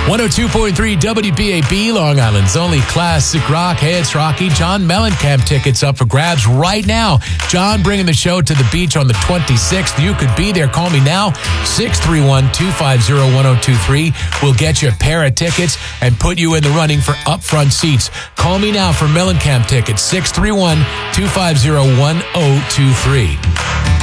102.3 WBAB, Long Island's only classic rock. Hey, it's Rocky. John Mellencamp tickets up for grabs right now. John bringing the show to the beach on the 26th. You could be there. Call me now, 631-250-1023. We'll get you a pair of tickets and put you in the running for upfront seats. Call me now for Mellencamp tickets, 631-250-1023.